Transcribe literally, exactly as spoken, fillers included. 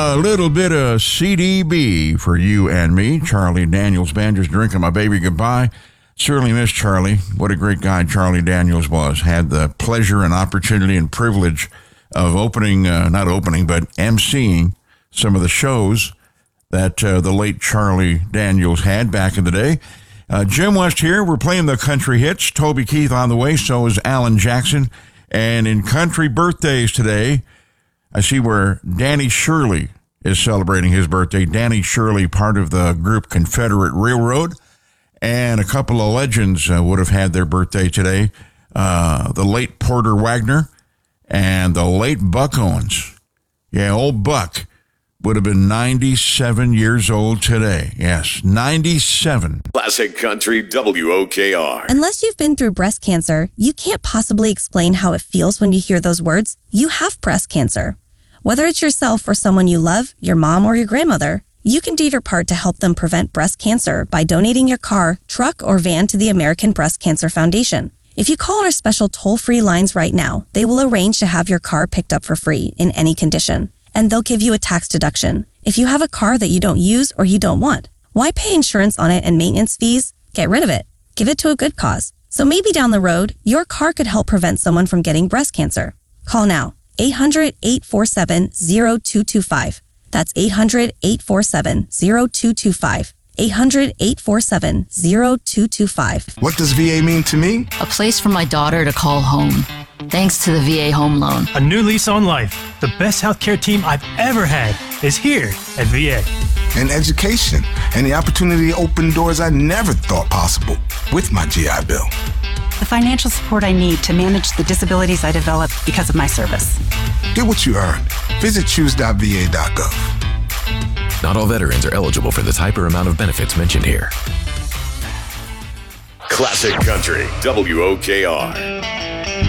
A little bit of C D B for you and me. Charlie Daniels Band, just drinking my baby goodbye. Certainly miss Charlie. What a great guy Charlie Daniels was. Had the pleasure and opportunity and privilege of opening, uh, not opening, but emceeing some of the shows that uh, the late Charlie Daniels had back in the day. Uh, Jim West here. We're playing the country hits. Toby Keith on the way. So is Alan Jackson. And in country birthdays today, I see where Danny Shirley is celebrating his birthday. Danny Shirley, part of the group Confederate Railroad. And a couple of legends uh, would have had their birthday today. Uh, the late Porter Wagner and the late Buck Owens. Yeah, old Buck would have been ninety-seven years old today. Yes, ninety-seven. Classic Country W O K R. Unless you've been through breast cancer, you can't possibly explain how it feels when you hear those words. You have breast cancer. Whether it's yourself or someone you love, your mom or your grandmother, you can do your part to help them prevent breast cancer by donating your car, truck, or van to the American Breast Cancer Foundation. If you call our special toll-free lines right now, they will arrange to have your car picked up for free in any condition, and they'll give you a tax deduction. If you have a car that you don't use or you don't want, why pay insurance on it and maintenance fees? Get rid of it. Give it to a good cause. So maybe down the road, your car could help prevent someone from getting breast cancer. Call now. eight hundred, eight four seven, zero two two five. That's eight hundred, eight four seven, zero two two five. eight hundred, eight four seven, zero two two five. What does V A mean to me? A place for my daughter to call home. Thanks to the V A Home Loan. A new lease on life. The best healthcare team I've ever had is here at V A. And education, and the opportunity to open doors I never thought possible with my G I Bill. The financial support I need to manage the disabilities I developed because of my service. Get what you earned. Visit choose dot v a dot gov. Not all veterans are eligible for the type or amount of benefits mentioned here. Classic Country W O K R.